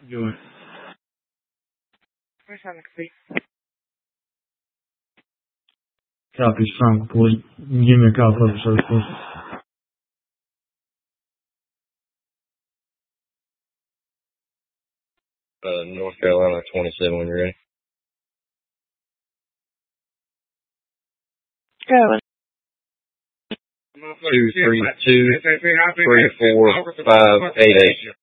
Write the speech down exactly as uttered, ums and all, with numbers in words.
Do it. Where's that McPhee? Copy strong, please. Give me a call for the service, please. Uh, North Carolina twenty-seven when you're ready. Go. Two, three, two, three, four, five, eight, eight.